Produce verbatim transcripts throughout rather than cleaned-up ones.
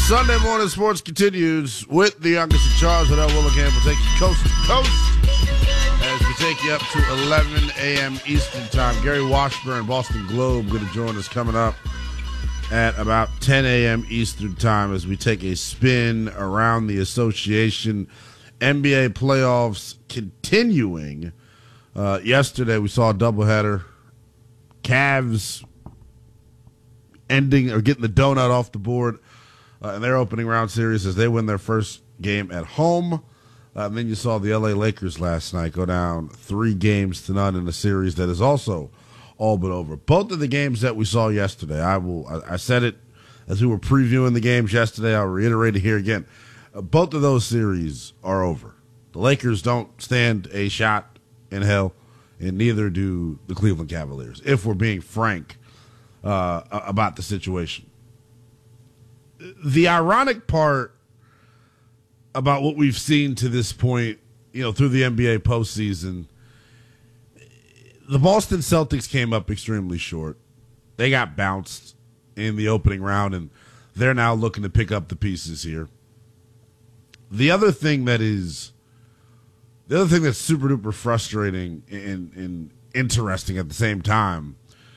Sunday morning sports continues with the youngest in charge. Liddell Willingham will take you coast to coast as we take you up to eleven a.m. Eastern time. Gary Washburn, Boston Globe, going to join us coming up at about ten a.m. Eastern time as we take a spin around the association. N B A playoffs continuing. Uh, yesterday we saw a doubleheader. Cavs ending or getting the donut off the board uh, in their opening round series as they win their first game at home. Uh, and then you saw the L A Lakers last night go down three games to none in a series that is also all but over. Both of the games that we saw yesterday, I will. I, I said it as we were previewing the games yesterday. I'll reiterate it here again. Uh, both of those series are over. The Lakers don't stand a shot in hell, and neither do the Cleveland Cavaliers, if we're being frank uh, about the situation. The ironic part about what we've seen to this point, you know, through the N B A postseason, the Boston Celtics came up extremely short. They got bounced in the opening round, and they're now looking to pick up the pieces here. The other thing that is, the other thing that's super duper frustrating and, and interesting at the same time,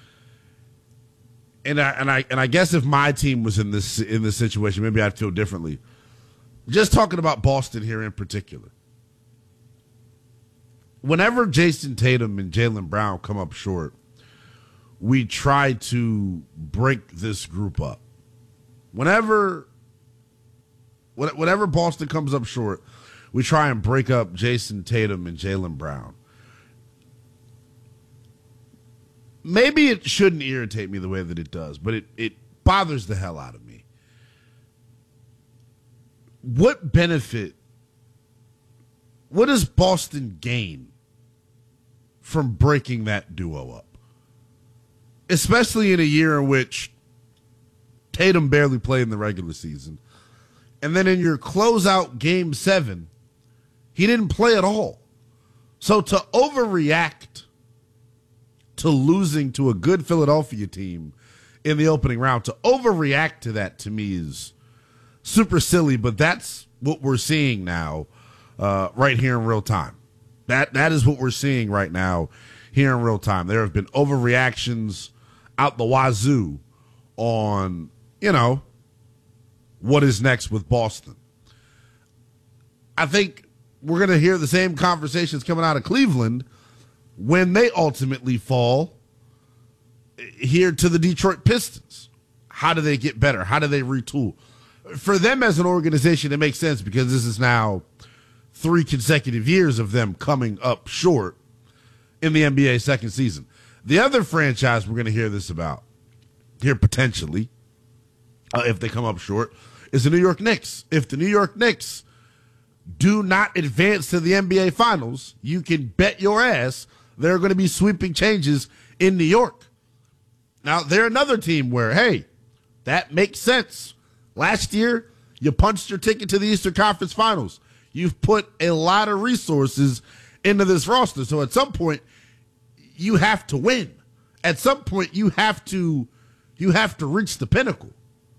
and I and I and I guess if my team was in this in this situation, maybe I'd feel differently. Just talking about Boston here in particular. Whenever Jason Tatum and Jaylen Brown come up short, we try to break this group up. Whenever, whenever Boston comes up short, we try and break up Jason Tatum and Jaylen Brown. Maybe it shouldn't irritate me the way that it does, but it, it bothers the hell out of me. What benefit, what does Boston gain from breaking that duo up? Especially in a year in which Tatum barely played in the regular season. And then in your closeout game seven, he didn't play at all. So to overreact to losing to a good Philadelphia team in the opening round, to overreact to that to me is super silly, but that's what we're seeing now uh, right here in real time. That That is what we're seeing right now here in real time. There have been overreactions out the wazoo on, you know, what is next with Boston. I think we're going to hear the same conversations coming out of Cleveland when they ultimately fall here to the Detroit Pistons. How do they get better? How do they retool? For them as an organization, it makes sense because this is now three consecutive years of them coming up short in the N B A second season. The other franchise we're going to hear this about here potentially, uh, if they come up short, is the New York Knicks. If the New York Knicks do not advance to the N B A Finals, you can bet your ass there are going to be sweeping changes in New York. Now, they're another team where, hey, that makes sense. Last year, you punched your ticket to the Eastern Conference Finals. You've put a lot of resources into this roster. So at some point, you have to win. At some point, you have to you have to reach the pinnacle.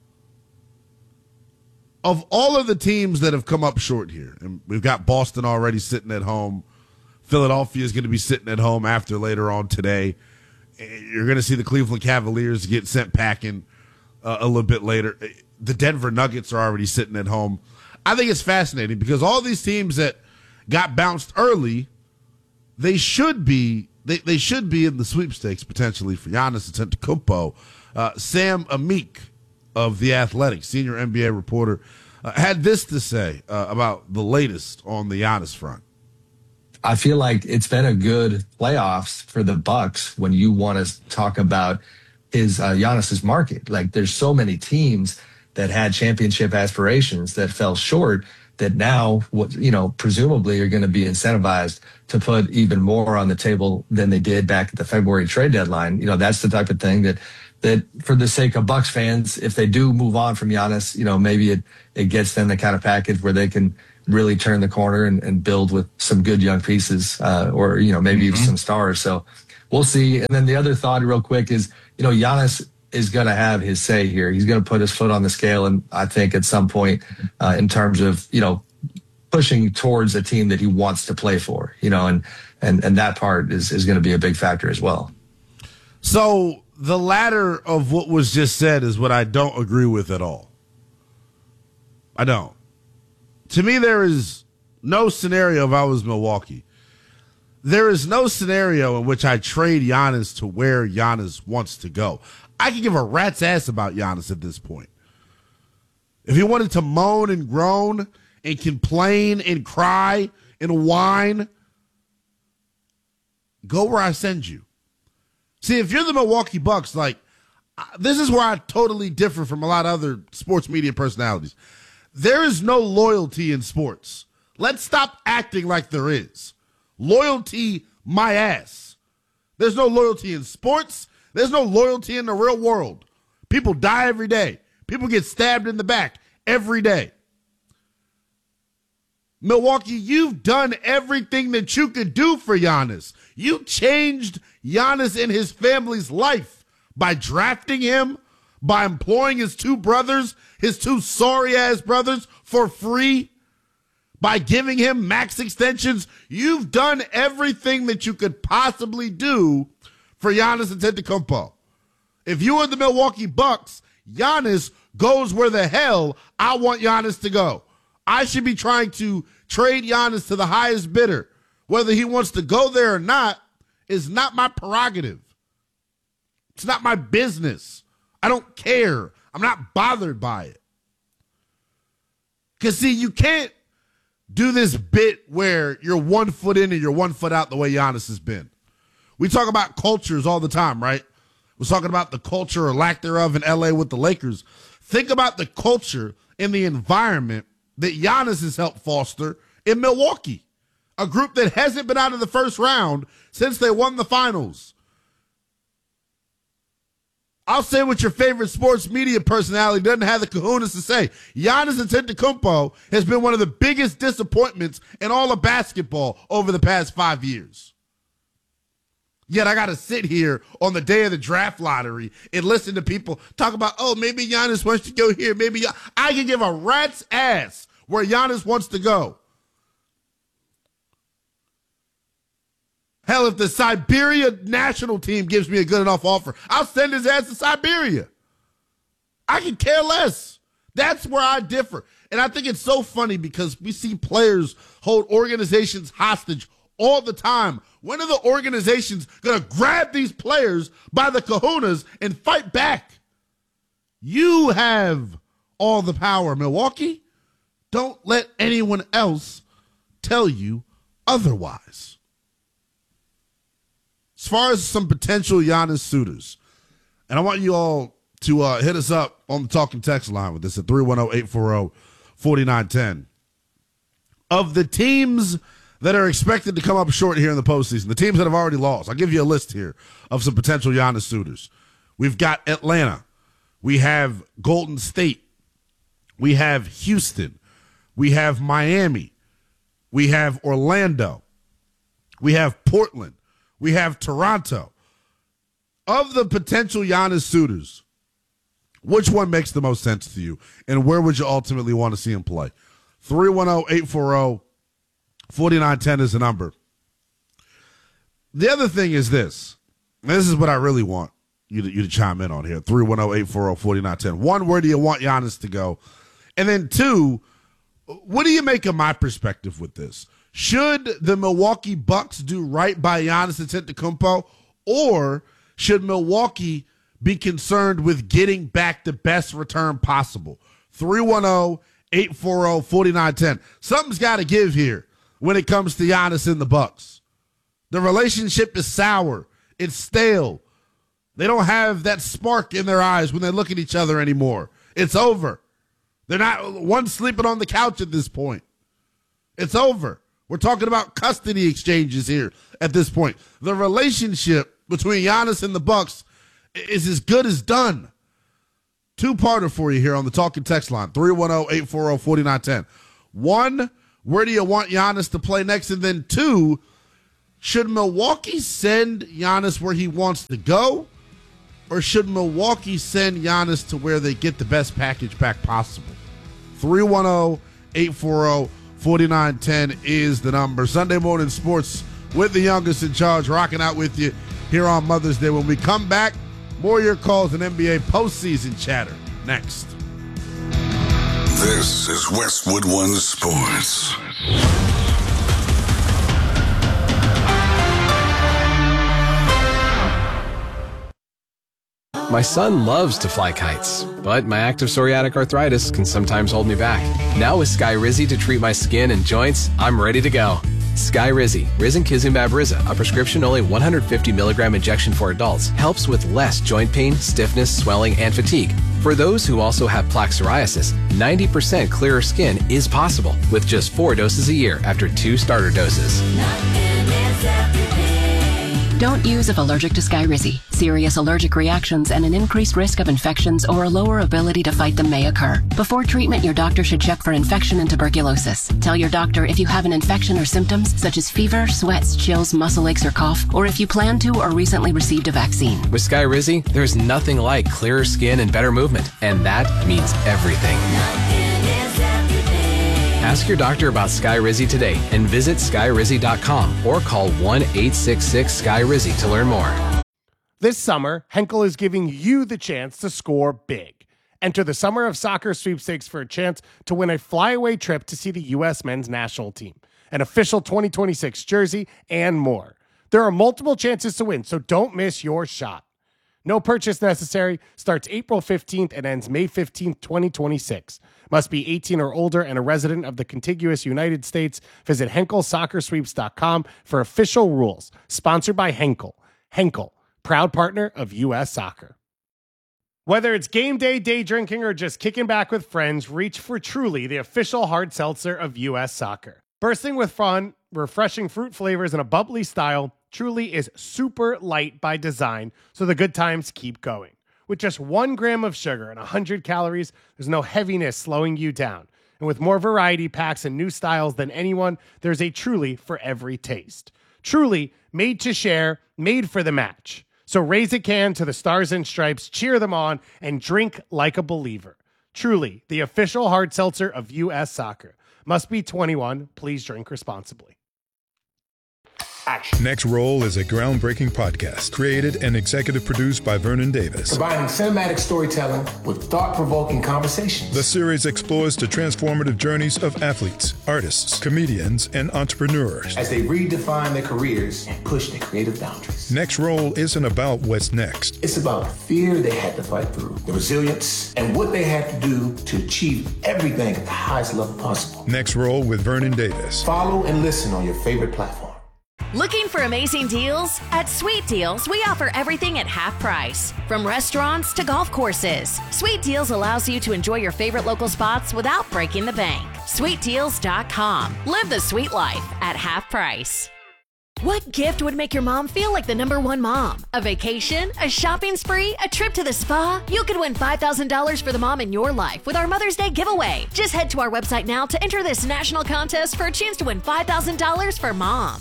Of all of the teams that have come up short here, and we've got Boston already sitting at home. Philadelphia is going to be sitting at home after later on today. You're going to see the Cleveland Cavaliers get sent packing uh, a little bit later. The Denver Nuggets are already sitting at home. I think it's fascinating because all these teams that got bounced early, they should be they, they should be in the sweepstakes potentially for Giannis Antetokounmpo. Uh, Sam Amick of The Athletic, senior N B A reporter, uh, had this to say uh, about the latest on the Giannis front. I feel like it's been a good playoffs for the Bucks when you want to talk about his uh, Giannis's market. Like there's so many teams that had championship aspirations that fell short that now, what you know, presumably are going to be incentivized to put even more on the table than they did back at the February trade deadline. You know, that's the type of thing that that for the sake of Bucks fans, if they do move on from Giannis, you know, maybe it, it gets them the kind of package where they can really turn the corner and, and build with some good young pieces, uh, or, you know, maybe mm-hmm. even some stars. So we'll see. And then the other thought real quick is, you know, Giannis is going to have his say here. He's going to put his foot on the scale, and I think at some point, uh, in terms of, you know, pushing towards a team that he wants to play for, you know, and and and that part is is going to be a big factor as well. So the latter of what was just said is what I don't agree with at all. I don't. To me, there is no scenario if I was Milwaukee. There is no scenario in which I trade Giannis to where Giannis wants to go. I can give a rat's ass about Giannis at this point. If he wanted to moan and groan and complain and cry and whine, go where I send you. See, if you're the Milwaukee Bucks, like, this is where I totally differ from a lot of other sports media personalities. There is no loyalty in sports. Let's stop acting like there is. Loyalty, my ass. There's no loyalty in sports. There's no loyalty in the real world. People die every day. People get stabbed in the back every day. Milwaukee, you've done everything that you could do for Giannis. You changed Giannis and his family's life by drafting him, by employing his two brothers, his two sorry-ass brothers, for free, by giving him max extensions. You've done everything that you could possibly do for Giannis Antetokounmpo. If you are the Milwaukee Bucks, Giannis goes where the hell I want Giannis to go. I should be trying to trade Giannis to the highest bidder. Whether he wants to go there or not is not my prerogative. It's not my business. I don't care. I'm not bothered by it. Because, see, you can't do this bit where you're one foot in and you're one foot out the way Giannis has been. We talk about cultures all the time, right? We're talking about the culture or lack thereof in L A with the Lakers. Think about the culture and the environment that Giannis has helped foster in Milwaukee, a group that hasn't been out of the first round since they won the finals. I'll say what your favorite sports media personality doesn't have the kahunas to say. Giannis Antetokounmpo has been one of the biggest disappointments in all of basketball over the past five years. Yet I got to sit here on the day of the draft lottery and listen to people talk about, oh, maybe Giannis wants to go here. Maybe I can give a rat's ass where Giannis wants to go. Hell, if the Siberia national team gives me a good enough offer, I'll send his ass to Siberia. I can care less. That's where I differ. And I think it's so funny because we see players hold organizations hostage all the time. When are the organizations going to grab these players by the kahunas and fight back? You have all the power, Milwaukee. Don't let anyone else tell you otherwise. As far as some potential Giannis suitors, and I want you all to uh, hit us up on the talking text line with this at three one zero, eight four zero, four nine one zero. Of the teams that are expected to come up short here in the postseason, the teams that have already lost, I'll give you a list here of some potential Giannis suitors. We've got Atlanta. We have Golden State. We have Houston. We have Miami. We have Orlando. We have Portland. We have Toronto. Of the potential Giannis suitors, which one makes the most sense to you, and where would you ultimately want to see him play? three one zero, eight four zero, four nine one zero is the number. The other thing is this, and this is what I really want you to, you to chime in on here, three one zero, eight four zero, four nine one zero. One, where do you want Giannis to go? And then two, what do you make of my perspective with this? Should the Milwaukee Bucks do right by Giannis Antetokounmpo, or should Milwaukee be concerned with getting back the best return possible? three one zero, eight four zero, four nine one zero. Something's got to give here when it comes to Giannis and the Bucks. The relationship is sour. It's stale. They don't have that spark in their eyes when they look at each other anymore. It's over. They're not one sleeping on the couch at this point. It's over. We're talking about custody exchanges here at this point. The relationship between Giannis and the Bucks is as good as done. Two-parter for you here on the talking text line, three one zero, eight four zero, four nine one zero. One, where do you want Giannis to play next? And then two, should Milwaukee send Giannis where he wants to go, or should Milwaukee send Giannis to where they get the best package back possible? three one zero, eight four zero, four nine one zero is the number. Sunday Morning Sports with the youngest in charge, rocking out with you here on Mother's Day. When we come back, more of your calls and N B A postseason chatter next. This is Westwood One Sports. My son loves to fly kites, but my active psoriatic arthritis can sometimes hold me back. Now with Skyrizi to treat my skin and joints, I'm ready to go. Skyrizi, risankizumab Riza, a prescription-only one hundred fifty milligram injection for adults, helps with less joint pain, stiffness, swelling, and fatigue. For those who also have plaque psoriasis, ninety percent clearer skin is possible with just four doses a year after two starter doses. Don't use if allergic to Skyrizi. Serious allergic reactions and an increased risk of infections or a lower ability to fight them may occur. Before treatment, your doctor should check for infection and tuberculosis. Tell your doctor if you have an infection or symptoms such as fever, sweats, chills, muscle aches, or cough, or if you plan to or recently received a vaccine. With Skyrizi, there's nothing like clearer skin and better movement, and that means everything. Ask your doctor about Skyrizi today and visit skyrizi dot com or call one eight six six Sky Rizzi to learn more. This summer, Henkel is giving you the chance to score big. Enter the Summer of Soccer sweepstakes for a chance to win a flyaway trip to see the U S men's national team, an official twenty twenty-six jersey, and more. There are multiple chances to win, so don't miss your shot. No purchase necessary. Starts April fifteenth and ends May fifteenth, twenty twenty-six. Must be eighteen or older and a resident of the contiguous United States. Visit henkel soccer sweeps dot com for official rules. Sponsored by Henkel. Henkel, proud partner of U S Soccer. Whether it's game day, day drinking, or just kicking back with friends, reach for Truly, the official hard seltzer of U S Soccer. Bursting with fun, refreshing fruit flavors, and a bubbly style, Truly is super light by design, so the good times keep going. With just one gram of sugar and one hundred calories, there's no heaviness slowing you down. And with more variety packs and new styles than anyone, there's a Truly for every taste. Truly, made to share, made for the match. So raise a can to the Stars and Stripes, cheer them on, and drink like a believer. Truly, the official hard seltzer of U S Soccer. Must be twenty-one. Please drink responsibly. Action. Next Roll is a groundbreaking podcast created and executive produced by Vernon Davis. Combining cinematic storytelling with thought-provoking conversations. The series explores the transformative journeys of athletes, artists, comedians, and entrepreneurs as they redefine their careers and push their creative boundaries. Next Roll isn't about what's next. It's about the fear they had to fight through, the resilience, and what they had to do to achieve everything at the highest level possible. Next Roll with Vernon Davis. Follow and listen on your favorite platform. Looking for amazing deals? At Sweet Deals, we offer everything at half price. From restaurants to golf courses, Sweet Deals allows you to enjoy your favorite local spots without breaking the bank. sweet deals dot com. Live the sweet life at half price. What gift would make your mom feel like the number one mom? A vacation? A shopping spree? A trip to the spa? You could win five thousand dollars for the mom in your life with our Mother's Day giveaway. Just head to our website now to enter this national contest for a chance to win five thousand dollars for mom.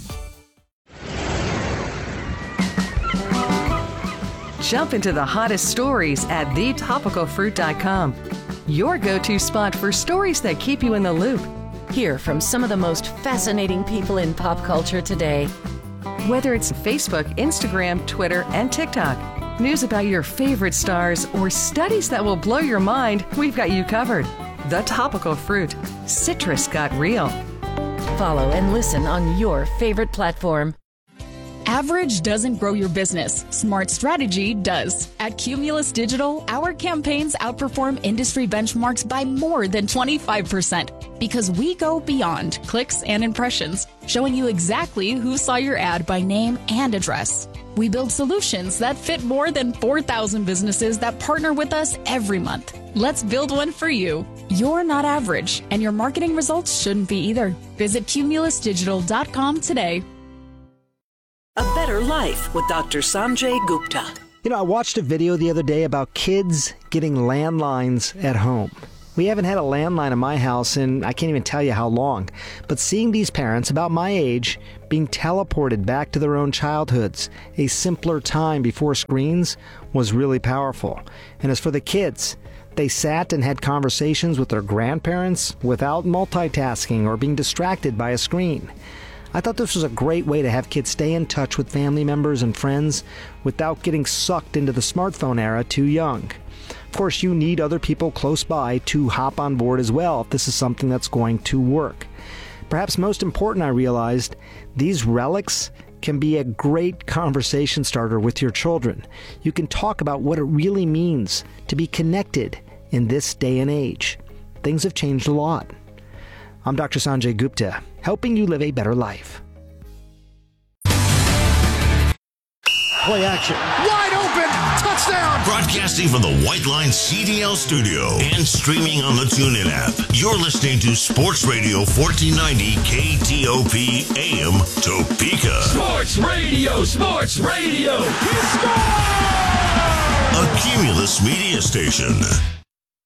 Jump into the hottest stories at the topical fruit dot com. Your go-to spot for stories that keep you in the loop. Hear from some of the most fascinating people in pop culture today. Whether it's Facebook, Instagram, Twitter, and TikTok, news about your favorite stars, or studies that will blow your mind, we've got you covered. The Topical Fruit. Citrus got real. Follow and listen on your favorite platform. Average doesn't grow your business. Smart strategy does. At Cumulus Digital, our campaigns outperform industry benchmarks by more than twenty-five percent because we go beyond clicks and impressions, showing you exactly who saw your ad by name and address. We build solutions that fit more than four thousand businesses that partner with us every month. Let's build one for you. You're not average, and your marketing results shouldn't be either. Visit cumulus digital dot com today. A Better Life with Doctor Sanjay Gupta. You know, I watched a video the other day about kids getting landlines at home. We haven't had a landline in my house in I can't even tell you how long. But seeing these parents about my age being teleported back to their own childhoods, a simpler time before screens, was really powerful. And as for the kids, they sat and had conversations with their grandparents without multitasking or being distracted by a screen. I thought this was a great way to have kids stay in touch with family members and friends without getting sucked into the smartphone era too young. Of course, you need other people close by to hop on board as well if this is something that's going to work. Perhaps most important, I realized, these relics can be a great conversation starter with your children. You can talk about what it really means to be connected in this day and age. Things have changed a lot. I'm Doctor Sanjay Gupta, helping you live a better life. Play action. Wide open. Touchdown. Broadcasting from the White Line C D L studio and streaming on the TuneIn app. You're listening to Sports Radio fourteen ninety K T O P A M Topeka. Sports Radio. Sports Radio. He scored! A Cumulus media station.